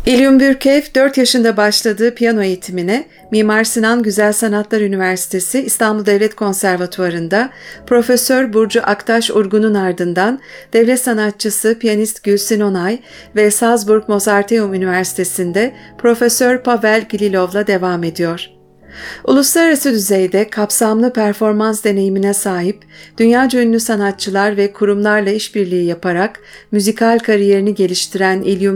İlyum Bürkev 4 yaşında başladığı piyano eğitimine Mimar Sinan Güzel Sanatlar Üniversitesi İstanbul Devlet Konservatuvarı'nda Profesör Burcu Aktaş Urgun'un ardından devlet sanatçısı piyanist Gülsin Onay ve Salzburg Mozarteum Üniversitesi'nde Profesör Pavel Gililov'la devam ediyor. Uluslararası düzeyde kapsamlı performans deneyimine sahip, dünyaca ünlü sanatçılar ve kurumlarla işbirliği yaparak müzikal kariyerini geliştiren İlyum